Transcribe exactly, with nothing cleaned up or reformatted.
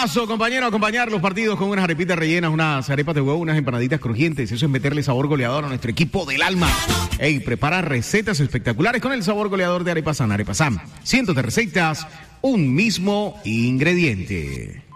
paso, compañero, a acompañar los partidos con unas arepitas rellenas, unas arepas de huevo, unas empanaditas crujientes. Eso es meterle sabor goleador a nuestro equipo del alma. Ey, prepara recetas espectaculares con el sabor goleador de Arepa San. Arepa San. Cientos de recetas, un mismo ingrediente.